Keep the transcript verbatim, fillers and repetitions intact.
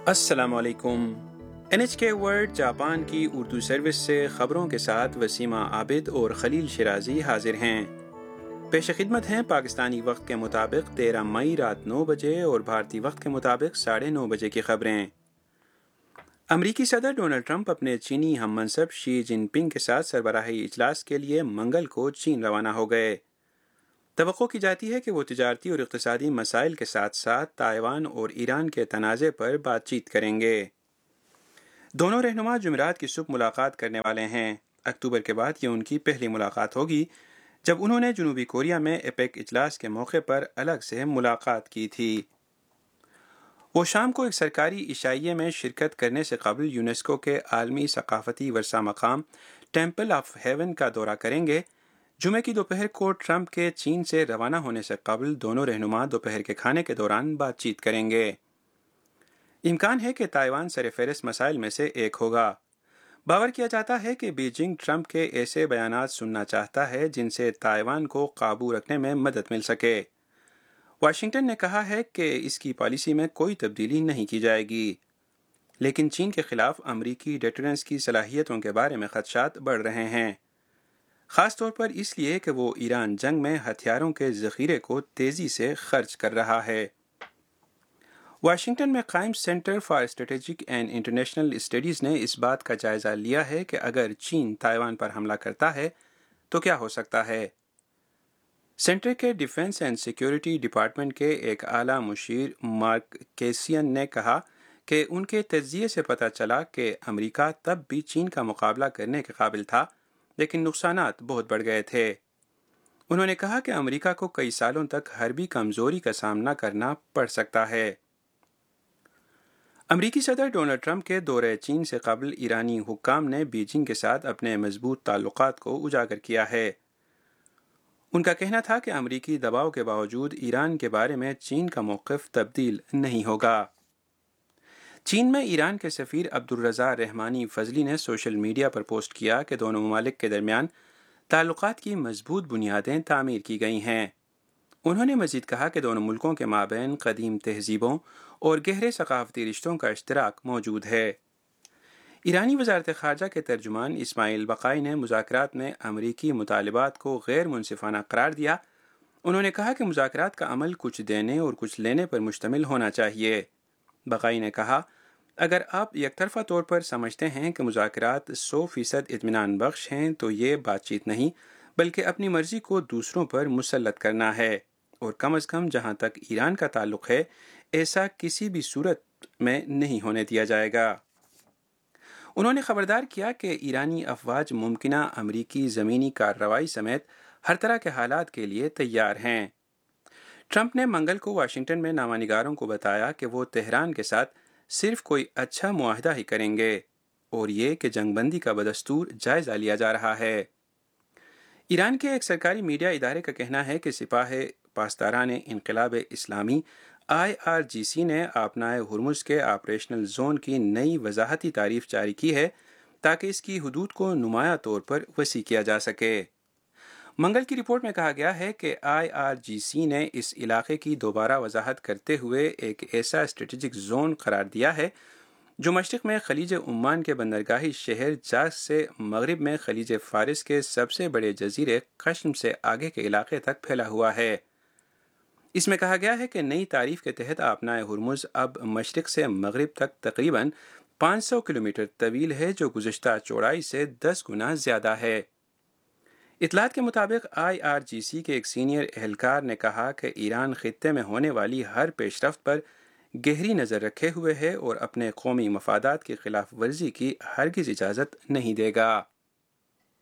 السلام علیکم۔ N H کے ورلڈ جاپان کی اردو سروس سے خبروں کے ساتھ وسیمہ عابد اور خلیل شرازی حاضر ہیں۔ پیش خدمت ہیں پاکستانی وقت کے مطابق تیرہ مئی رات نو بجے اور بھارتی وقت کے مطابق ساڑھے نو بجے کی خبریں۔ امریکی صدر ڈونلڈ ٹرمپ اپنے چینی ہم منصب شی جن پنگ کے ساتھ سربراہی اجلاس کے لیے منگل کو چین روانہ ہو گئے۔ توقع کی جاتی ہے کہ وہ تجارتی اور اقتصادی مسائل کے ساتھ ساتھ تائیوان اور ایران کے تنازع پر بات چیت کریں گے۔ دونوں رہنما جمعرات کی صبح ملاقات کرنے والے ہیں۔ اکتوبر کے بعد یہ ان کی پہلی ملاقات ہوگی جب انہوں نے جنوبی کوریا میں ایپیک اجلاس کے موقع پر الگ سے ملاقات کی تھی۔ وہ شام کو ایک سرکاری عشائیے میں شرکت کرنے سے قبل یونیسکو کے عالمی ثقافتی ورثہ مقام ٹیمپل آف ہیون کا دورہ کریں گے۔ جمعے کی دوپہر کو ٹرمپ کے چین سے روانہ ہونے سے قبل دونوں رہنما دوپہر کے کھانے کے دوران بات چیت کریں گے۔ امکان ہے کہ تائیوان سرفہرست مسائل میں سے ایک ہوگا۔ باور کیا جاتا ہے کہ بیجنگ ٹرمپ کے ایسے بیانات سننا چاہتا ہے جن سے تائیوان کو قابو رکھنے میں مدد مل سکے۔ واشنگٹن نے کہا ہے کہ اس کی پالیسی میں کوئی تبدیلی نہیں کی جائے گی، لیکن چین کے خلاف امریکی ڈیٹرنس کی صلاحیتوں کے بارے میں خدشات بڑھ رہے ہیں، خاص طور پر اس لیے کہ وہ ایران جنگ میں ہتھیاروں کے ذخیرے کو تیزی سے خرچ کر رہا ہے۔ واشنگٹن میں قائم centre for strategic and international studies نے اس بات کا جائزہ لیا ہے کہ اگر چین تائیوان پر حملہ کرتا ہے تو کیا ہو سکتا ہے۔ سینٹر کے ڈیفنس اینڈ سیکیورٹی ڈپارٹمنٹ کے ایک اعلیٰ مشیر مارک کیسین نے کہا کہ ان کے تجزیے سے پتہ چلا کہ امریکہ تب بھی چین کا مقابلہ کرنے کے قابل تھا، لیکن نقصانات بہت بڑھ گئے تھے۔ انہوں نے کہا کہ امریکہ کو کئی سالوں تک حربی کمزوری کا سامنا کرنا پڑ سکتا ہے۔ امریکی صدر ڈونلڈ ٹرمپ کے دورہ چین سے قبل ایرانی حکام نے بیجنگ کے ساتھ اپنے مضبوط تعلقات کو اجاگر کیا ہے۔ ان کا کہنا تھا کہ امریکی دباؤ کے باوجود ایران کے بارے میں چین کا موقف تبدیل نہیں ہوگا۔ چین میں ایران کے سفیر عبدالرضا رحمانی فضلی نے سوشل میڈیا پر پوسٹ کیا کہ دونوں ممالک کے درمیان تعلقات کی مضبوط بنیادیں تعمیر کی گئی ہیں۔ انہوں نے مزید کہا کہ دونوں ملکوں کے مابین قدیم تہذیبوں اور گہرے ثقافتی رشتوں کا اشتراک موجود ہے۔ ایرانی وزارت خارجہ کے ترجمان اسماعیل بقائی نے مذاکرات میں امریکی مطالبات کو غیر منصفانہ قرار دیا۔ انہوں نے کہا کہ مذاکرات کا عمل کچھ دینے اور کچھ لینے پر مشتمل ہونا چاہیے۔ بقائی نے کہا، اگر آپ یک طرفہ طور پر سمجھتے ہیں کہ مذاکرات سو فیصد اطمینان بخش ہیں تو یہ بات چیت نہیں، بلکہ اپنی مرضی کو دوسروں پر مسلط کرنا ہے، اور کم از کم جہاں تک ایران کا تعلق ہے ایسا کسی بھی صورت میں نہیں ہونے دیا جائے گا۔ انہوں نے خبردار کیا کہ ایرانی افواج ممکنہ امریکی زمینی کارروائی سمیت ہر طرح کے حالات کے لیے تیار ہیں۔ ٹرمپ نے منگل کو واشنگٹن میں نامہ نگاروں کو بتایا کہ وہ تہران کے ساتھ صرف کوئی اچھا معاہدہ ہی کریں گے، اور یہ کہ جنگ بندی کا بدستور جائزہ لیا جا رہا ہے۔ ایران کے ایک سرکاری میڈیا ادارے کا کہنا ہے کہ سپاہ پاسداران انقلاب اسلامی آئی آر جی سی نے آبنائے ہرمز کے آپریشنل زون کی نئی وضاحتی تعریف جاری کی ہے تاکہ اس کی حدود کو نمایاں طور پر وسیع کیا جا سکے۔ منگل کی رپورٹ میں کہا گیا ہے کہ آئی آر جی سی نے اس علاقے کی دوبارہ وضاحت کرتے ہوئے ایک ایسا اسٹریٹجک زون قرار دیا ہے جو مشرق میں خلیج عمان کے بندرگاہی شہر جاز سے مغرب میں خلیج فارس کے سب سے بڑے جزیرے قشم سے آگے کے علاقے تک پھیلا ہوا ہے۔ اس میں کہا گیا ہے کہ نئی تعریف کے تحت آبنائے ہرمز اب مشرق سے مغرب تک تقریباً پانچ سو کلومیٹر طویل ہے، جو گزشتہ چوڑائی سے دس گنا زیادہ ہے۔ اطلاعات کے مطابق آئی آر جی سی کے ایک سینئر اہلکار نے کہا کہ ایران خطے میں ہونے والی ہر پیش رفت پر گہری نظر رکھے ہوئے ہے اور اپنے قومی مفادات کی خلاف ورزی کی ہرگز اجازت نہیں دے گا۔